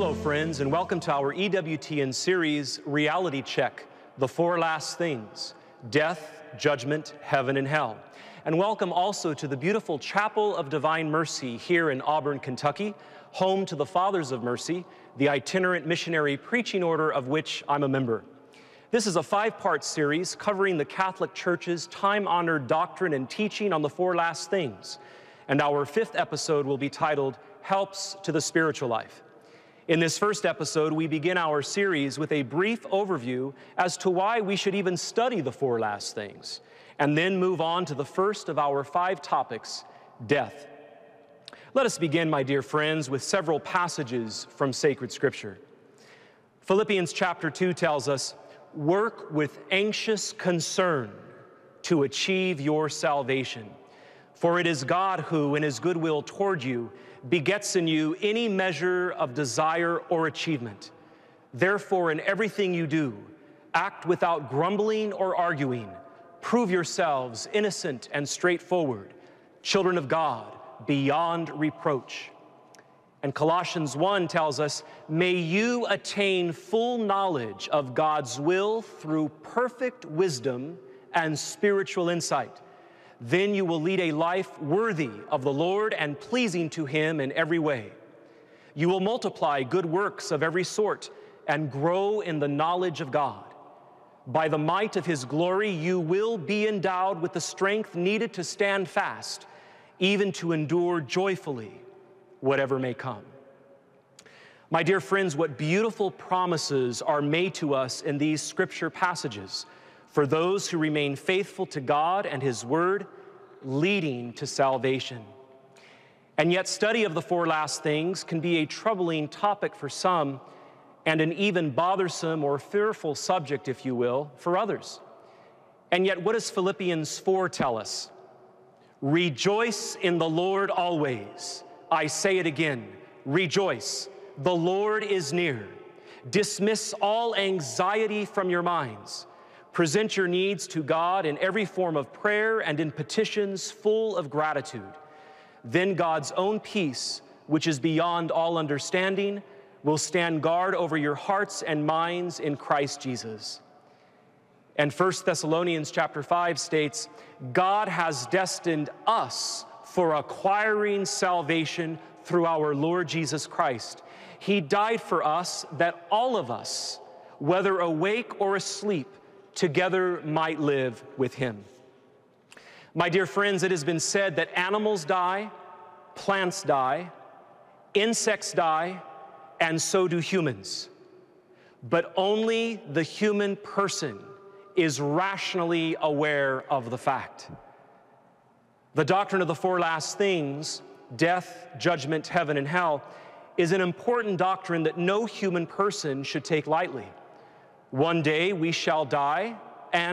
Hello, friends, and welcome to our EWTN series, Reality Check, The Four Last Things, Death, Judgment, Heaven, and Hell. And welcome also to the beautiful Chapel of Divine Mercy here in Auburn, Kentucky, home to the Fathers of Mercy, the itinerant missionary preaching order of which I'm a member. This is a 5-part series covering the Catholic Church's time-honored doctrine and teaching on the four last things. And our 5th episode will be titled, Helps to the Spiritual Life. In this first episode, we begin our series with a brief overview as to why we should even study the four last things, and then move on to the first of our 5 topics, death. Let us begin, my dear friends, with several passages from sacred Scripture. Philippians chapter 2 tells us, work with anxious concern to achieve your salvation. For it is God who, in his goodwill toward you, begets in you any measure of desire or achievement. Therefore, in everything you do, act without grumbling or arguing. Prove yourselves innocent and straightforward, children of God, beyond reproach. And Colossians 1 tells us, may you attain full knowledge of God's will through perfect wisdom and spiritual insight. Then you will lead a life worthy of the Lord and pleasing to him in every way. You will multiply good works of every sort and grow in the knowledge of God. By the might of his glory, you will be endowed with the strength needed to stand fast, even to endure joyfully whatever may come. My dear friends, what beautiful promises are made to us in these scripture passages for those who remain faithful to God and his word, leading to salvation. And yet, study of the four last things can be a troubling topic for some and an even bothersome or fearful subject, if you will, for others. And yet, what does Philippians 4 tell us? Rejoice in the Lord always. I say it again, rejoice. The Lord is near. Dismiss all anxiety from your minds. Present your needs to God in every form of prayer and in petitions full of gratitude. Then God's own peace, which is beyond all understanding, will stand guard over your hearts and minds in Christ Jesus. And 1 Thessalonians chapter 5 states, God has destined us for acquiring salvation through our Lord Jesus Christ. He died for us that all of us, whether awake or asleep, together might live with him. My dear friends, it has been said that animals die, plants die, insects die, and so do humans. But only the human person is rationally aware of the fact. The doctrine of the four last things, death, judgment, heaven, and hell, is an important doctrine that no human person should take lightly. One day we shall die,